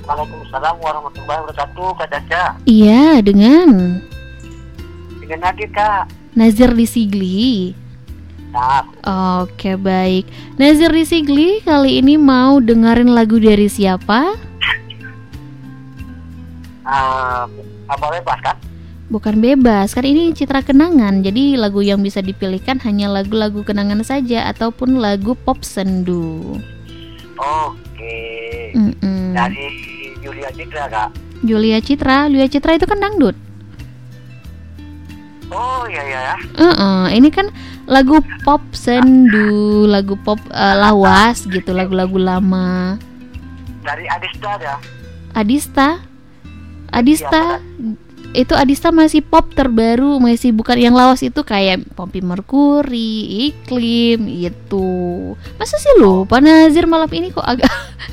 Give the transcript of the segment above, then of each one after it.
Waalaikumsalam warahmatullahi wabarakatuh, Kak Caca. Iya, dengan Nadit, Kak. Nazir di Sigli. Nah, Oke, baik. Nazir di Sigli, kali ini mau dengerin lagu dari siapa? apa bebas kan? Bukan bebas, kan ini Citra Kenangan. Jadi lagu yang bisa dipilihkan hanya lagu-lagu kenangan saja ataupun lagu pop sendu. Oke. Mm-mm. Dari Julia Citra, Kak. Julia Citra itu kan dangdut. Oh iya ya. Ini kan lagu pop sendu, lagu pop lawas gitu, lagu-lagu lama. Dari Adista ada. Adista itu Adista masih pop terbaru, masih bukan yang lawas itu kayak Pompi Merkuri, Iklim itu. Masa sih lupa Nazir malam ini kok agak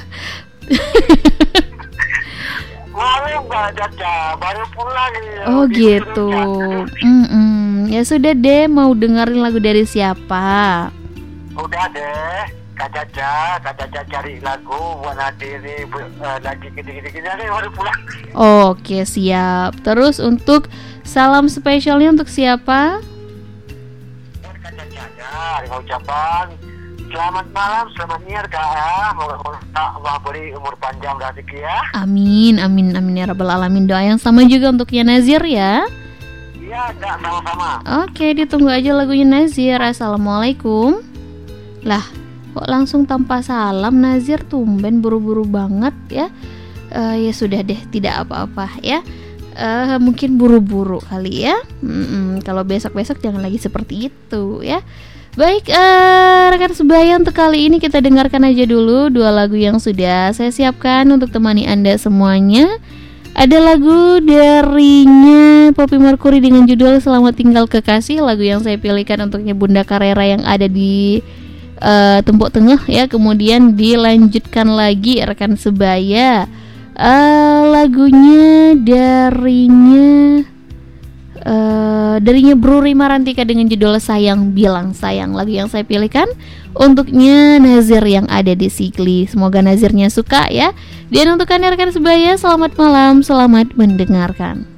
baru pulang ini. Oh gitu. Ya sudah deh, mau dengerin lagu dari siapa? Udah deh, Kak Caca cari lagu buat nadiri lagi gini-gini baru pulang. Oke, siap. Terus untuk salam spesialnya untuk siapa? Buat Kak Caca, dengan ucapan selamat malam, selamat niat Kak. Moga beri umur panjang dan rezeki ya. Amin ya rabbal alamin. Doa yang sama juga untuk ya Nazir ya. Iya, Kak, sama-sama. Oke, ditunggu aja lagunya Nazir. Assalamualaikum. Lah, kok langsung tanpa salam Nazir, tumben buru-buru banget ya. Ya sudah deh, tidak apa-apa ya. Mungkin buru-buru kali ya. Kalau besok-besok jangan lagi seperti itu ya. Baik, rekan sebaya, untuk kali ini kita dengarkan aja dulu dua lagu yang sudah saya siapkan untuk temani Anda semuanya. Ada lagu darinya Pompi Merkuri dengan judul Selamat Tinggal Kekasih, lagu yang saya pilihkan untuknya Bunda Karera yang ada di Tumpuk Tengah ya. Kemudian dilanjutkan lagi rekan sebaya, lagunya darinya Bru Rima Rantika dengan judul Sayang Bilang Sayang, lagu yang saya pilihkan untuknya Nazir yang ada di Sigli. Semoga Nazirnya suka ya. Dan untuk rekan sebaya, selamat malam, selamat mendengarkan.